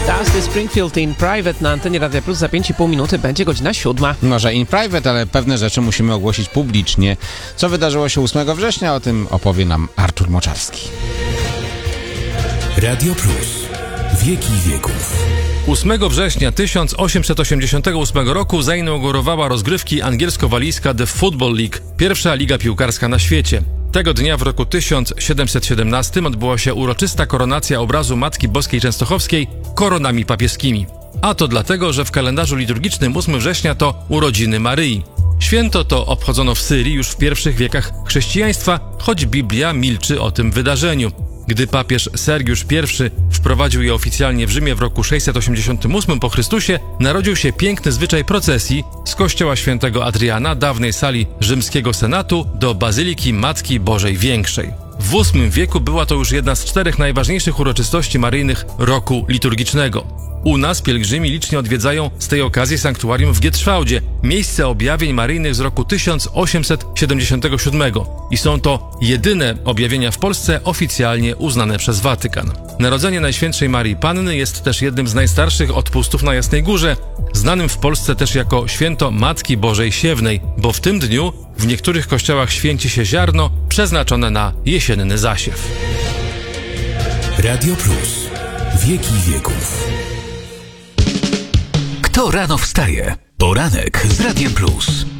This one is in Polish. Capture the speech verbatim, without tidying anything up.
Dusty Springfield in Private na antenie Radia Plus. Za pięć i pół minuty będzie godzina siódma. Może in private, ale pewne rzeczy musimy ogłosić publicznie. Co wydarzyło się ósmego września, o tym opowie nam Artur Moczarski. Radio Plus. Wieki wieków. ósmego września tysiąc osiemset osiemdziesiątego ósmego roku zainaugurowała rozgrywki angielsko-walijska The Football League, pierwsza liga piłkarska na świecie. Tego dnia w roku tysiąc siedemset siedemnastym odbyła się uroczysta koronacja obrazu Matki Boskiej Częstochowskiej koronami papieskimi. A to dlatego, że w kalendarzu liturgicznym ósmego września to urodziny Maryi. Święto to obchodzono w Syrii już w pierwszych wiekach chrześcijaństwa, choć Biblia milczy o tym wydarzeniu. Gdy papież Sergiusz I wprowadził je oficjalnie w Rzymie w roku sześćset osiemdziesiątym ósmym po Chrystusie, narodził się piękny zwyczaj procesji z kościoła świętego Adriana, dawnej sali rzymskiego senatu, do Bazyliki Matki Bożej Większej. W ósmym wieku była to już jedna z czterech najważniejszych uroczystości maryjnych roku liturgicznego. U nas pielgrzymi licznie odwiedzają z tej okazji sanktuarium w Gietrzwałdzie, miejsce objawień maryjnych z roku tysiąc osiemset siedemdziesiątego siódmego. I są to jedyne objawienia w Polsce oficjalnie uznane przez Watykan. Narodzenie Najświętszej Maryi Panny jest też jednym z najstarszych odpustów na Jasnej Górze, znanym w Polsce też jako święto Matki Bożej Siewnej, bo w tym dniu w niektórych kościołach święci się ziarno przeznaczone na jesienny zasiew. Radio Plus. Wieki wieków. Kto rano wstaje? Poranek z Radiem Plus.